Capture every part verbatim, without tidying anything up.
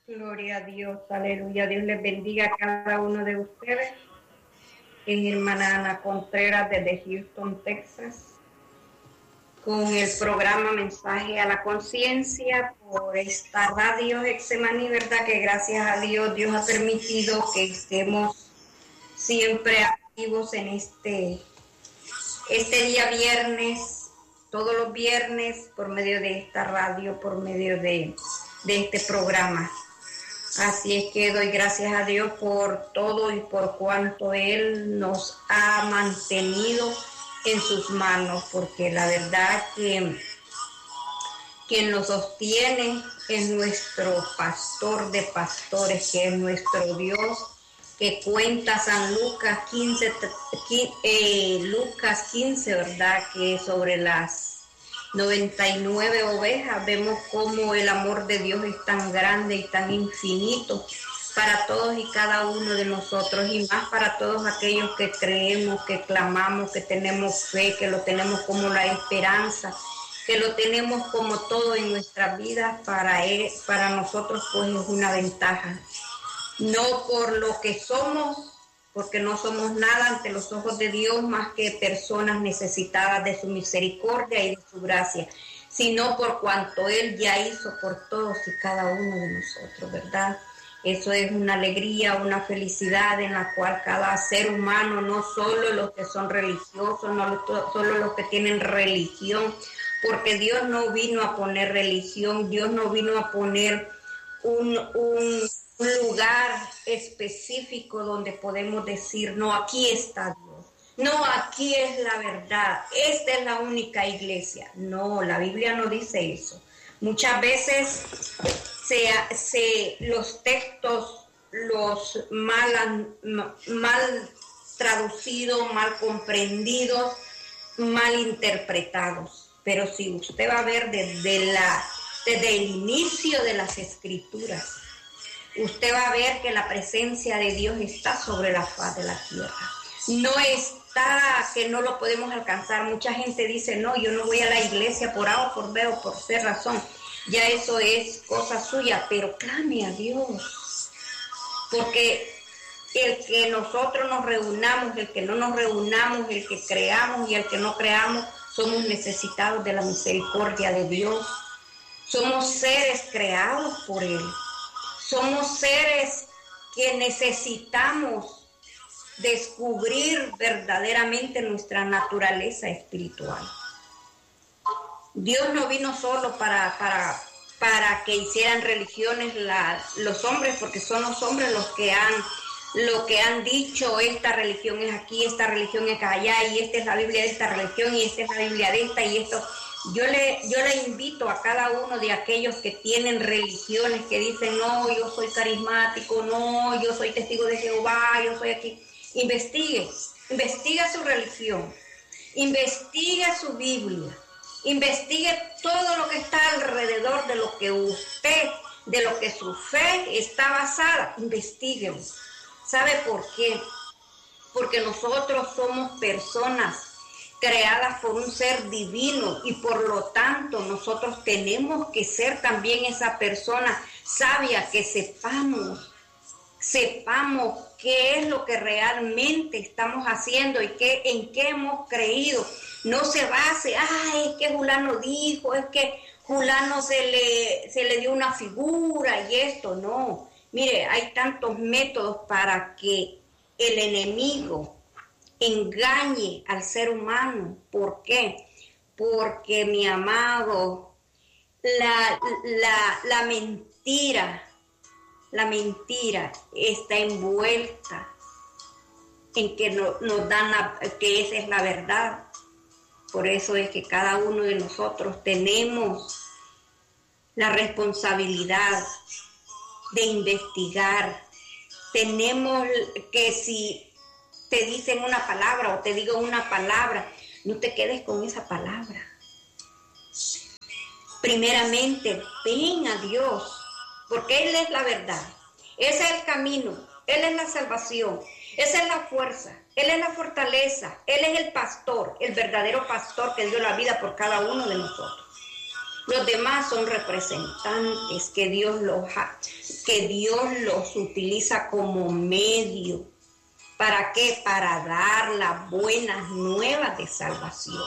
Gloria a Dios, aleluya. Dios les bendiga a cada uno de ustedes. Es hermana Ana Contreras desde Houston, Texas, con el programa Mensaje a la Conciencia por esta radio Getsemaní, ¿verdad? Que gracias a Dios, Dios ha permitido que estemos siempre activos en este, este día viernes, todos los viernes, por medio de esta radio, por medio de, de este programa. Así es que doy gracias a Dios por todo y por cuanto Él nos ha mantenido en sus manos, porque la verdad que quien nos sostiene es nuestro pastor de pastores, que es nuestro Dios, que cuenta San Lucas quince, eh, Lucas quince, ¿verdad? Que sobre las noventa y nueve ovejas vemos cómo el amor de Dios es tan grande y tan infinito para todos y cada uno de nosotros, y más para todos aquellos que creemos, que clamamos, que tenemos fe, que lo tenemos como la esperanza, que lo tenemos como todo en nuestras vidas. Para él, para nosotros pues es una ventaja, no por lo que somos, porque no somos nada ante los ojos de Dios más que personas necesitadas de su misericordia y de su gracia, sino por cuanto Él ya hizo por todos y cada uno de nosotros, ¿verdad? Eso es una alegría, una felicidad en la cual cada ser humano, no solo los que son religiosos, no solo los que tienen religión, porque Dios no vino a poner religión, Dios no vino a poner un... un un lugar específico donde podemos decir, no, aquí está Dios, no, aquí es la verdad, esta es la única iglesia. No, la Biblia no dice eso. Muchas veces se, se, los textos, los mal, mal traducidos, mal comprendidos, mal interpretados. Pero si usted va a ver desde, la, desde el inicio de las Escrituras, usted va a ver que la presencia de Dios está sobre la faz de la tierra. No está que no lo podemos alcanzar. Mucha gente dice, no, yo no voy a la iglesia por A o por B o por C razón. Ya eso es cosa suya, pero clame a Dios. Porque el que nosotros nos reunamos, el que no nos reunamos, el que creamos y el que no creamos, somos necesitados de la misericordia de Dios. Somos seres creados por Él. Somos seres que necesitamos descubrir verdaderamente nuestra naturaleza espiritual. Dios no vino solo para, para, para que hicieran religiones la, los hombres, porque son los hombres los que han, lo que han dicho, esta religión es aquí, esta religión es allá, y esta es la Biblia de esta religión, y esta es la Biblia de esta, y esto... Yo le, yo le invito a cada uno de aquellos que tienen religiones, que dicen, no, yo soy carismático, no, yo soy testigo de Jehová, yo soy aquí. Investigue, investigue su religión, investigue su Biblia, investigue todo lo que está alrededor de lo que usted, de lo que su fe está basada, investigue. ¿Sabe por qué? Porque nosotros somos personas creadas por un ser divino, y por lo tanto nosotros tenemos que ser también esa persona sabia, que sepamos, sepamos qué es lo que realmente estamos haciendo y qué, en qué hemos creído. No se base, ay, es que Julano dijo, es que Julano se le, se le dio una figura y esto, no. Mire, hay tantos métodos para que el enemigo engañe al ser humano. ¿Por qué? Porque, mi amado, la, la, la mentira, la mentira está envuelta en que no, nos dan la, que esa es la verdad. Por eso es que cada uno de nosotros tenemos la responsabilidad de investigar. Tenemos que, si te dicen una palabra o te digo una palabra, no te quedes con esa palabra. Primeramente, ven a Dios, porque Él es la verdad, ese es el camino, Él es la salvación, esa es la fuerza, Él es la fortaleza, Él es el pastor, el verdadero pastor que dio la vida por cada uno de nosotros. Los demás son representantes que Dios los, que Dios los utiliza como medio. ¿Para qué? Para dar las buenas nuevas de salvación.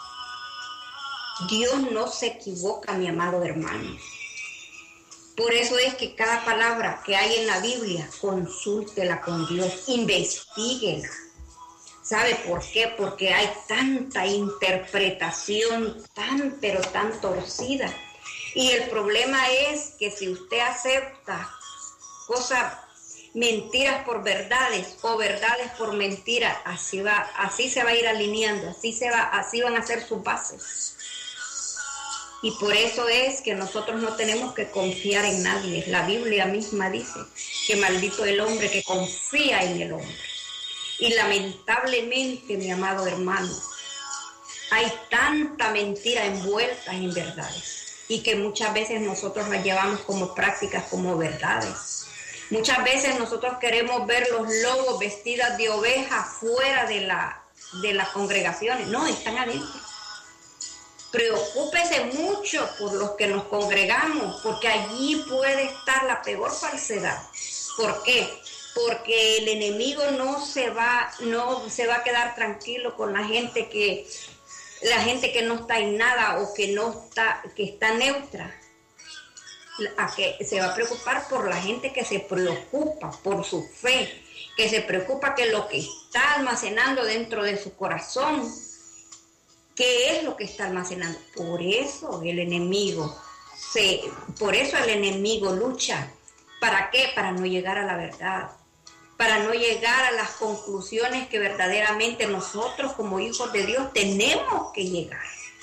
Dios no se equivoca, mi amado hermano. Por eso es que cada palabra que hay en la Biblia, consúltela con Dios, investíguela. ¿Sabe por qué? Porque hay tanta interpretación tan, pero tan torcida. Y el problema es que si usted acepta cosas, mentiras por verdades o verdades por mentiras, así va, así se va a ir alineando, así se va, así van a ser sus bases. Y por eso es que nosotros no tenemos que confiar en nadie. La Biblia misma dice que maldito el hombre que confía en el hombre. Y lamentablemente, mi amado hermano, hay tanta mentira envuelta en verdades y que muchas veces nosotros las llevamos como prácticas, como verdades. Muchas veces nosotros queremos ver los lobos vestidas de ovejas fuera de, la, de las congregaciones. No, están adentro. Preocúpese mucho por los que nos congregamos, porque allí puede estar la peor falsedad. ¿Por qué? Porque el enemigo no se va, no se va a quedar tranquilo con la gente que, la gente que no está en nada o que no está, que está neutra. A que se va a preocupar por la gente que se preocupa por su fe, que se preocupa que lo que está almacenando dentro de su corazón, ¿qué es lo que está almacenando? Por eso el enemigo, se, por eso el enemigo lucha. ¿Para qué? Para no llegar a la verdad, para no llegar a las conclusiones que verdaderamente nosotros como hijos de Dios tenemos que llegar.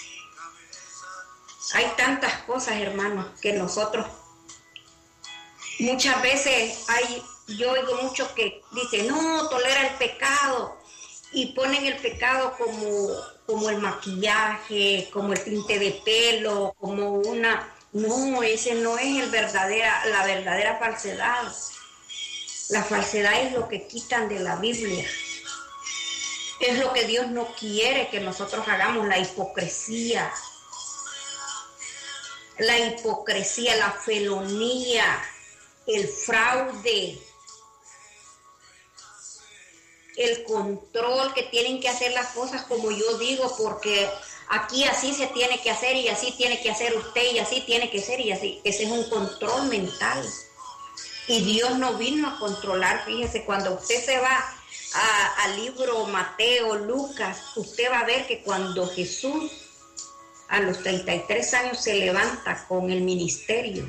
Hay tantas cosas, hermanos, que nosotros, muchas veces hay, yo oigo muchos que dicen, no, tolera el pecado, y ponen el pecado como, como el maquillaje, como el tinte de pelo, como una... No, ese no es el verdadera, la verdadera falsedad. La falsedad es lo que quitan de la Biblia. Es lo que Dios no quiere que nosotros hagamos, la hipocresía. La hipocresía, la felonía, el fraude, el control, que tienen que hacer las cosas como yo digo, porque aquí así se tiene que hacer y así tiene que hacer usted y así tiene que ser y así. Ese es un control mental. Y Dios no vino a controlar. Fíjese, cuando usted se va al libro Mateo, Lucas, usted va a ver que cuando Jesús a los treinta y tres años se levanta con el ministerio,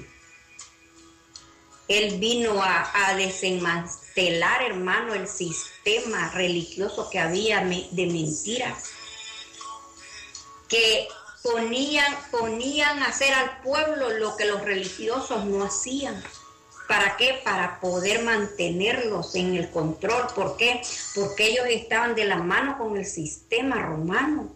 Él vino a, a desenmantelar, hermano, el sistema religioso que había de mentiras, que ponían, ponían a hacer al pueblo lo que los religiosos no hacían. ¿Para qué? Para poder mantenerlos en el control. ¿Por qué? Porque ellos estaban de la mano con el sistema romano.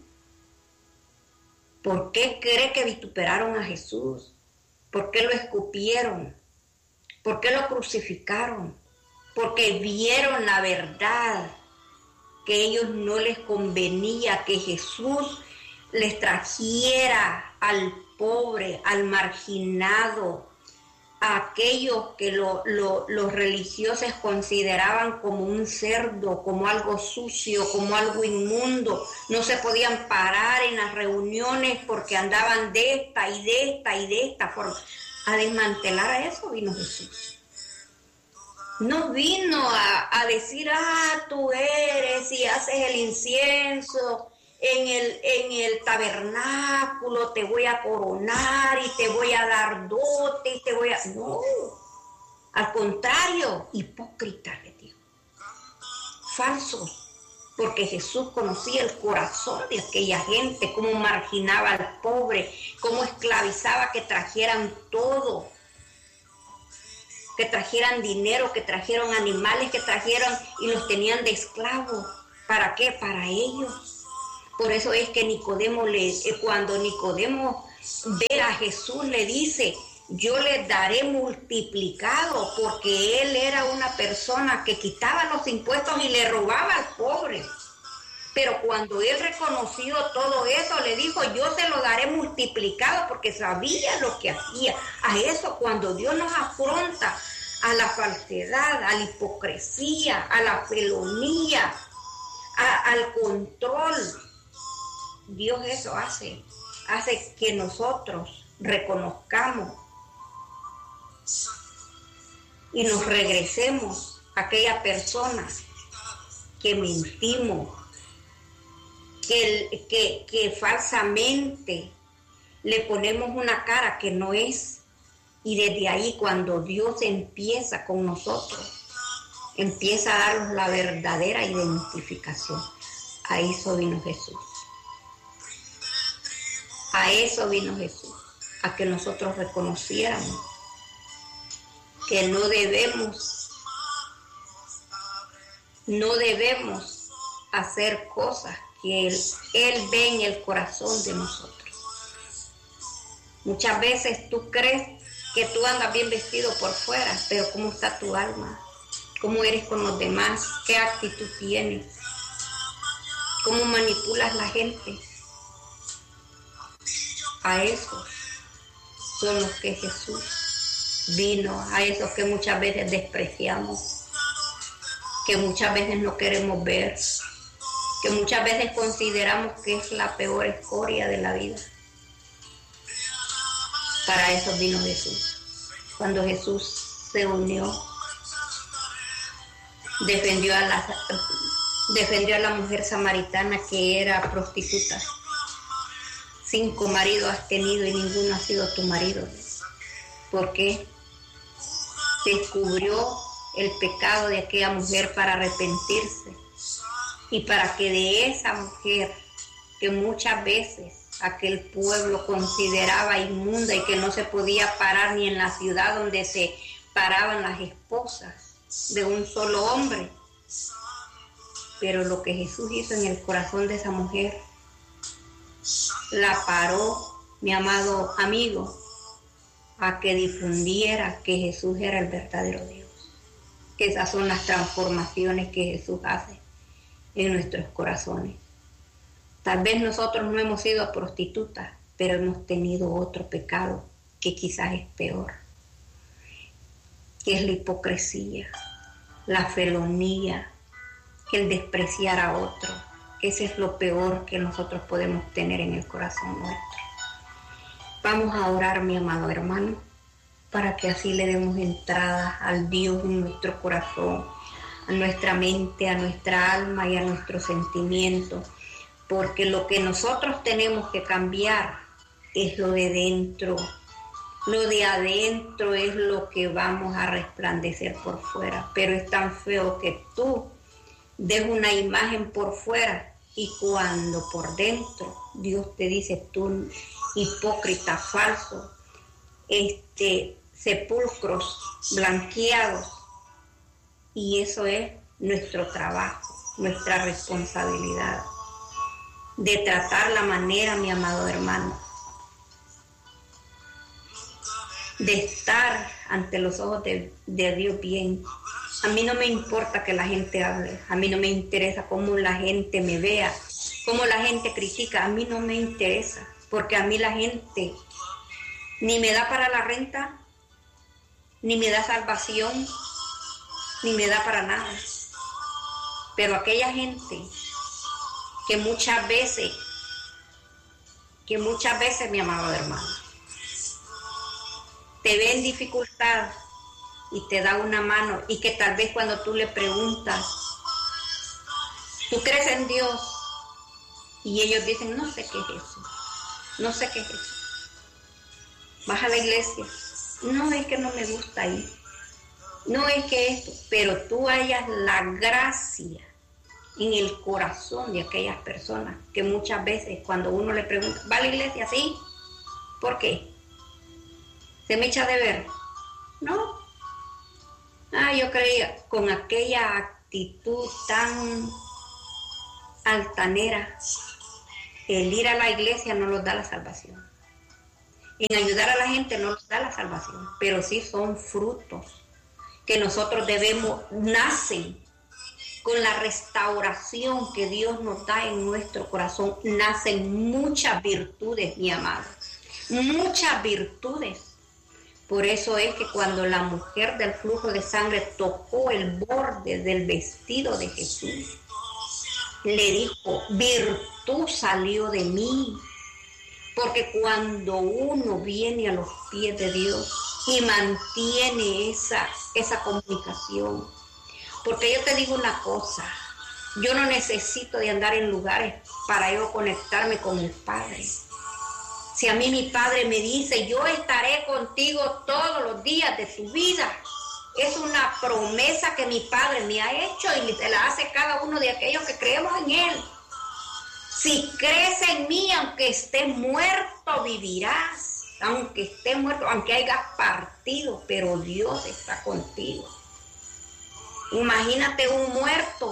¿Por qué cree que vituperaron a Jesús? ¿Por qué lo escupieron? ¿Por qué lo crucificaron? Porque vieron la verdad, que a ellos no les convenía que Jesús les trajera al pobre, al marginado, a aquellos que lo, lo, los religiosos consideraban como un cerdo, como algo sucio, como algo inmundo. No se podían parar en las reuniones porque andaban de esta y de esta y de esta forma. A desmantelar a eso vino Jesús. No vino a, a decir, ah, tú eres y haces el incienso en el, en el tabernáculo, te voy a coronar y te voy a dar dote y te voy a... No, al contrario, hipócrita le digo, falsos, porque Jesús conocía el corazón de aquella gente, cómo marginaba al pobre, cómo esclavizaba que trajeran todo, que trajeran dinero, que trajeron animales, que trajeron y los tenían de esclavos. ¿Para qué? Para ellos. Por eso es que Nicodemo, le, cuando Nicodemo ve a Jesús, le dice, yo les daré multiplicado, porque él era una persona que quitaba los impuestos y le robaba al pobre. Pero cuando él reconoció todo eso, le dijo, yo se lo daré multiplicado, porque sabía lo que hacía. A eso, cuando Dios nos afronta a la falsedad, a la hipocresía, a la felonía, a, al control, Dios eso hace, hace que nosotros reconozcamos y nos regresemos a aquella persona que mentimos, que, que, que falsamente le ponemos una cara que no es. Y desde ahí, cuando Dios empieza con nosotros, empieza a darnos la verdadera identificación. A eso vino Jesús. A eso vino Jesús. A que nosotros reconociéramos que no debemos, no debemos hacer cosas que Él, Él ve en el corazón de nosotros. Muchas veces tú crees que tú andas bien vestido por fuera, pero ¿cómo está tu alma? ¿Cómo eres con los demás? ¿Qué actitud tienes? ¿Cómo manipulas la gente? A esos son los que Jesús vino, a esos que muchas veces despreciamos, que muchas veces no queremos ver, que muchas veces consideramos que es la peor escoria de la vida. Para eso vino Jesús. Cuando Jesús se unió, defendió a la, defendió a la mujer samaritana que era prostituta. Cinco maridos has tenido y ninguno ha sido tu marido. ¿Por qué? Descubrió el pecado de aquella mujer para arrepentirse y para que de esa mujer, que muchas veces aquel pueblo consideraba inmunda y que no se podía parar ni en la ciudad donde se paraban las esposas de un solo hombre. Pero lo que Jesús hizo en el corazón de esa mujer, la paró, mi amado amigo, a que difundiera que Jesús era el verdadero Dios. Esas son las transformaciones que Jesús hace en nuestros corazones. Tal vez nosotros no hemos sido prostitutas, pero hemos tenido otro pecado que quizás es peor, que es la hipocresía, la felonía, el despreciar a otro. Ese es lo peor que nosotros podemos tener en el corazón nuestro. Vamos a orar, mi amado hermano, para que así le demos entrada al Dios en nuestro corazón, a nuestra mente, a nuestra alma y a nuestros sentimientos. Porque lo que nosotros tenemos que cambiar es lo de dentro. Lo de adentro es lo que vamos a resplandecer por fuera. Pero es tan feo que tú des una imagen por fuera y cuando por dentro Dios te dice, tú hipócrita, falso, este, sepulcros blanqueados. Y eso es nuestro trabajo, nuestra responsabilidad. De tratar la manera, mi amado hermano, de estar ante los ojos de, de Dios bien. A mí no me importa que la gente hable, a mí no me interesa cómo la gente me vea, cómo la gente critica, a mí no me interesa, porque a mí la gente ni me da para la renta, ni me da salvación, ni me da para nada. Pero aquella gente que muchas veces, que muchas veces, mi amado hermano, te ve en dificultad y te da una mano, y que tal vez cuando tú le preguntas, ¿tú crees en Dios? Y ellos dicen, no sé qué es eso, no sé qué es eso. Vas a la iglesia, no es que no me gusta ir, no es que esto, pero tú hallas la gracia en el corazón de aquellas personas que muchas veces cuando uno le pregunta, ¿va a la iglesia? Sí. ¿Por qué? ¿Se me echa de ver? No. Ah, yo creía, con aquella actitud tan altanera, el ir a la iglesia no nos da la salvación. En ayudar a la gente no nos da la salvación, pero sí son frutos que nosotros debemos, nacen con la restauración que Dios nos da en nuestro corazón, nacen muchas virtudes, mi amado. Muchas virtudes. Por eso es que cuando la mujer del flujo de sangre tocó el borde del vestido de Jesús, le dijo, virtud salió de mí. Porque cuando uno viene a los pies de Dios y mantiene esa, esa comunicación, porque yo te digo una cosa, yo no necesito de andar en lugares para yo conectarme con el Padre. Si a mí mi Padre me dice, yo estaré contigo todos los días de tu vida, es una promesa que mi Padre me ha hecho y se la hace cada uno de aquellos que creemos en Él. Si crees en mí, aunque esté muerto, vivirás. Aunque esté muerto, aunque hayas partido, pero Dios está contigo. Imagínate un muerto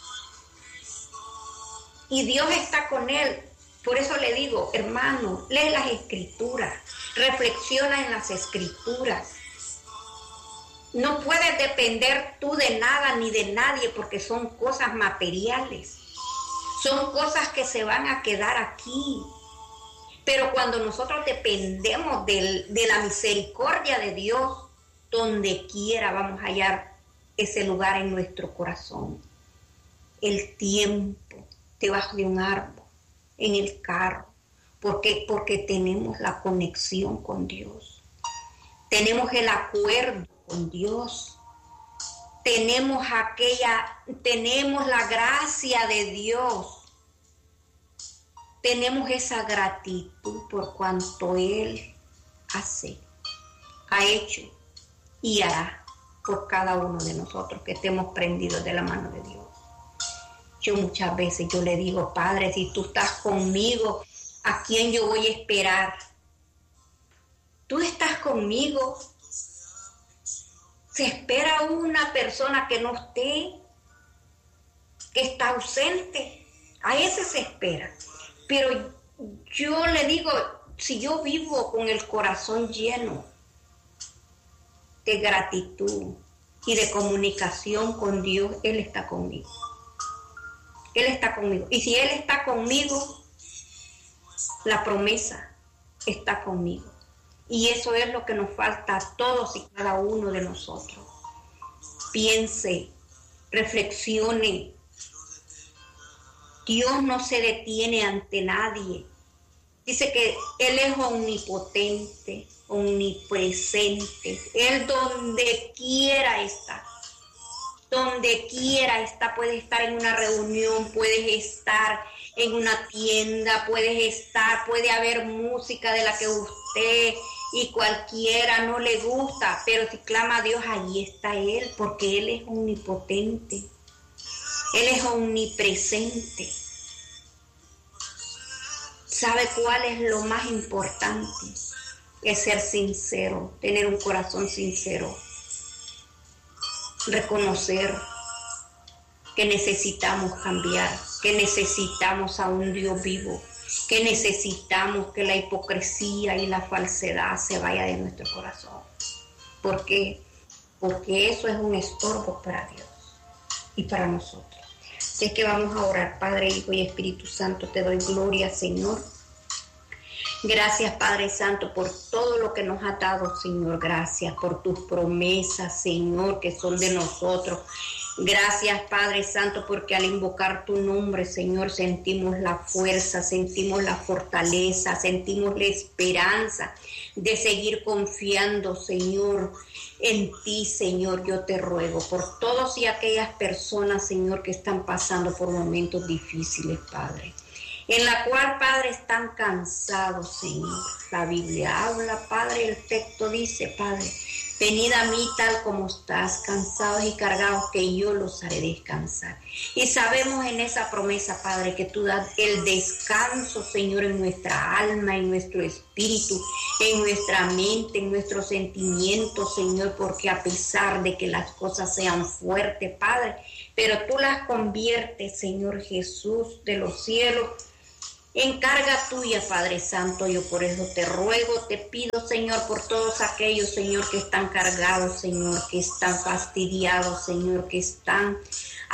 y Dios está con él. Por eso le digo, hermano, lee las escrituras, reflexiona en las escrituras. No puedes depender tú de nada ni de nadie porque son cosas materiales. Son cosas que se van a quedar aquí. Pero cuando nosotros dependemos del, de la misericordia de Dios, donde quiera vamos a hallar ese lugar en nuestro corazón. El tiempo debajo de un árbol, en el carro. ¿Por qué? Porque tenemos la conexión con Dios. Tenemos el acuerdo con Dios. Tenemos aquella, tenemos la gracia de Dios. Tenemos esa gratitud por cuanto Él hace, ha hecho y hará por cada uno de nosotros que estemos prendidos de la mano de Dios. Yo muchas veces yo le digo, Padre, si tú estás conmigo, ¿a quién yo voy a esperar? Tú estás conmigo. Se espera una persona que no esté, que está ausente. A ese se espera. Pero yo le digo, si yo vivo con el corazón lleno de gratitud y de comunicación con Dios, Él está conmigo. Él está conmigo. Y si Él está conmigo, la promesa está conmigo. Y eso es lo que nos falta a todos y cada uno de nosotros. Piense, reflexione. Dios no se detiene ante nadie. Dice que Él es omnipotente, omnipresente. Él donde quiera está. Donde quiera está. Puedes estar en una reunión, puedes estar en una tienda, puedes estar, puede haber música de la que usted y cualquiera no le gusta, pero si clama a Dios, allí está Él, porque Él es omnipotente. Él es omnipresente. ¿Sabe cuál es lo más importante? Es ser sincero, tener un corazón sincero. Reconocer que necesitamos cambiar, que necesitamos a un Dios vivo, que necesitamos que la hipocresía y la falsedad se vaya de nuestro corazón. ¿Por qué? Porque eso es un estorbo para Dios y para nosotros. Así es que vamos a orar. Padre, Hijo y Espíritu Santo, te doy gloria, Señor. Gracias, Padre Santo, por todo lo que nos ha dado, Señor. Gracias por tus promesas, Señor, que son de nosotros. Gracias, Padre Santo, porque al invocar tu nombre, Señor, sentimos la fuerza, sentimos la fortaleza, sentimos la esperanza de seguir confiando, Señor, en ti, Señor. Yo te ruego por todos y aquellas personas, Señor, que están pasando por momentos difíciles, Padre, en la cual, Padre, están cansados, Señor. La Biblia habla, Padre, el texto dice, Padre, venid a mí tal como estás, cansados y cargados, que yo los haré descansar. Y sabemos en esa promesa, Padre, que tú das el descanso, Señor, en nuestra alma, en nuestro espíritu, en nuestra mente, en nuestros sentimientos, Señor, porque a pesar de que las cosas sean fuertes, Padre, pero tú las conviertes, Señor Jesús, de los cielos, en carga tuya, Padre Santo. Yo por eso te ruego, te pido, Señor, por todos aquellos, Señor, que están cargados, Señor, que están fastidiados, Señor, que están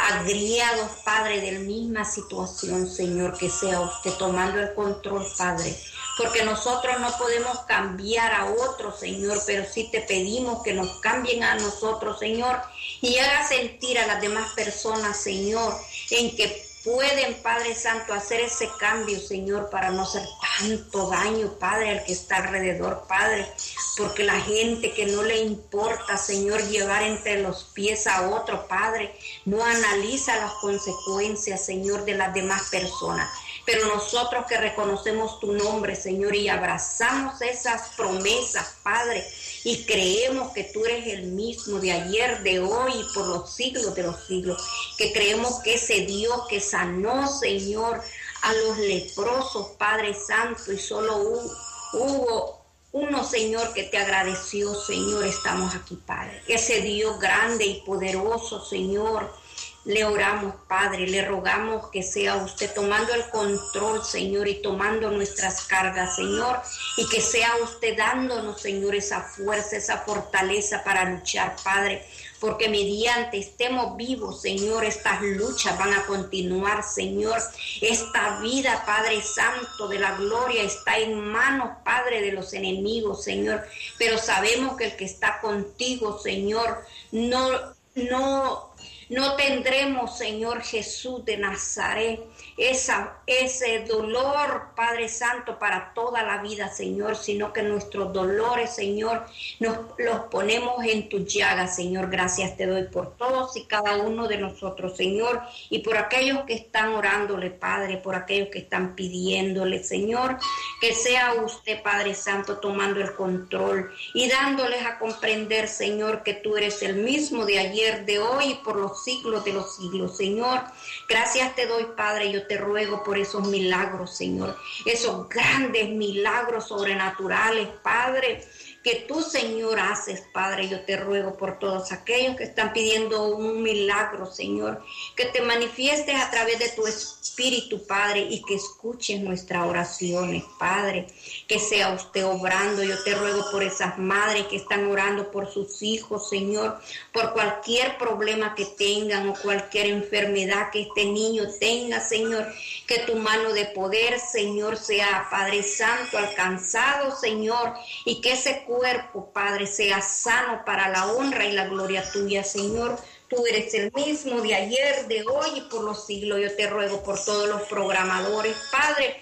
agriados, Padre, de la misma situación, Señor, que sea usted tomando el control, Padre, porque nosotros no podemos cambiar a otros, Señor, pero sí te pedimos que nos cambien a nosotros, Señor, y haga sentir a las demás personas, Señor, en que pueden, Padre Santo, hacer ese cambio, Señor, para no hacer tanto daño, Padre, al que está alrededor, Padre, porque la gente que no le importa, Señor, llevar entre los pies a otro, Padre, no analiza las consecuencias, Señor, de las demás personas. Pero nosotros que reconocemos tu nombre, Señor, y abrazamos esas promesas, Padre, y creemos que tú eres el mismo de ayer, de hoy y por los siglos de los siglos, que creemos que ese Dios que sanó, Señor, a los leprosos, Padre Santo, y solo hubo, hubo uno, Señor, que te agradeció, Señor, estamos aquí, Padre. Ese Dios grande y poderoso, Señor, le oramos, Padre, le rogamos que sea usted tomando el control, Señor, y tomando nuestras cargas, Señor, y que sea usted dándonos, Señor, esa fuerza, esa fortaleza para luchar, Padre, porque mediante estemos vivos, Señor, estas luchas van a continuar, Señor. Esta vida, Padre Santo, de la gloria está en manos, Padre, de los enemigos, Señor, pero sabemos que el que está contigo, Señor, no, no... No tendremos, Señor Jesús de Nazaret, esa, ese dolor, Padre Santo, para toda la vida, Señor, sino que nuestros dolores, Señor, nos los ponemos en tus llagas, Señor. Gracias te doy por todos y cada uno de nosotros, Señor, y por aquellos que están orándole, Padre, por aquellos que están pidiéndole, Señor, que sea usted, Padre Santo, tomando el control y dándoles a comprender, Señor, que tú eres el mismo de ayer, de hoy y por los siglos de los siglos, Señor. Gracias te doy, Padre. Yo te ruego por esos milagros, Señor, esos grandes milagros sobrenaturales, Padre, que tú, Señor, haces, Padre. Yo te ruego por todos aquellos que están pidiendo un milagro, Señor, que te manifiestes a través de tu Espíritu, Padre, y que escuches nuestras oraciones, Padre, que sea usted obrando. Yo te ruego por esas madres que están orando por sus hijos, Señor, por cualquier problema que tengan o cualquier enfermedad que este niño tenga, Señor, que tu mano de poder, Señor, sea, Padre Santo, alcanzado, Señor, y que ese cuerpo, Padre, sea sano para la honra y la gloria tuya, Señor. Tú eres el mismo de ayer, de hoy y por los siglos. Yo te ruego por todos los programadores, Padre,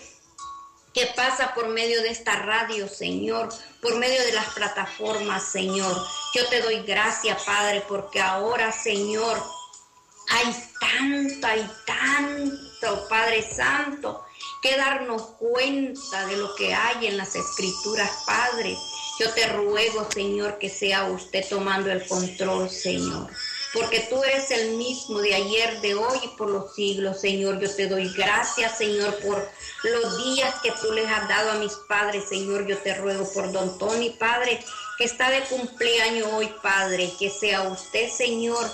que pasa por medio de esta radio, Señor, por medio de las plataformas, Señor. Yo te doy gracias, Padre, porque ahora, Señor, hay tanto y tanto, Padre Santo, que darnos cuenta de lo que hay en las Escrituras, Padre. Yo te ruego, Señor, que sea usted tomando el control, Señor, porque tú eres el mismo de ayer, de hoy y por los siglos, Señor. Yo te doy gracias, Señor, por los días que tú les has dado a mis padres, Señor. Yo te ruego por don Tony, Padre, que está de cumpleaños hoy, Padre, que sea usted, Señor,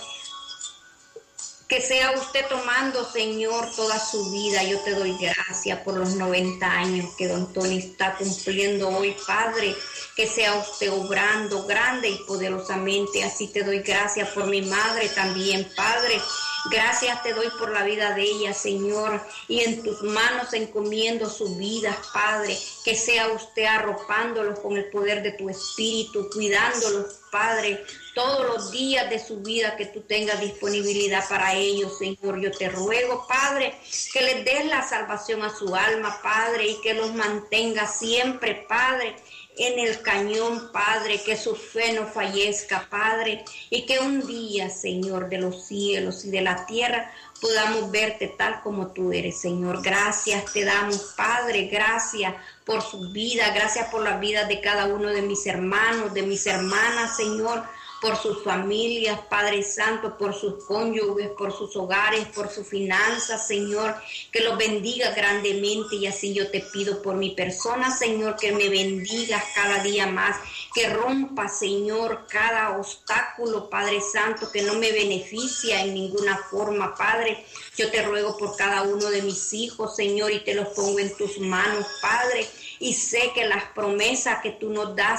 que sea usted tomando, Señor, toda su vida. Yo te doy gracias por los noventa años que don Tony está cumpliendo hoy, Padre. Que sea usted obrando grande y poderosamente. Así te doy gracias por mi madre también, Padre. Gracias te doy por la vida de ella, Señor. Y en tus manos encomiendo sus vidas, Padre. Que sea usted arropándolos con el poder de tu Espíritu, cuidándolos, Padre, todos los días de su vida, que tú tengas disponibilidad para ellos, Señor. Yo te ruego, Padre, que les des la salvación a su alma, Padre, y que los mantenga siempre, Padre, en el cañón, Padre, que su fe no fallezca, Padre, y que un día, Señor, de los cielos y de la tierra, podamos verte tal como tú eres, Señor. Gracias te damos, Padre, gracias por su vida, gracias por la vida de cada uno de mis hermanos, de mis hermanas, Señor, por sus familias, Padre Santo, por sus cónyuges, por sus hogares, por sus finanzas, Señor, que los bendiga grandemente. Y así yo te pido por mi persona, Señor, que me bendigas cada día más, que rompa, Señor, cada obstáculo, Padre Santo, que no me beneficia en ninguna forma, Padre. Yo te ruego por cada uno de mis hijos, Señor, y te los pongo en tus manos, Padre. Y sé que las promesas que tú nos das,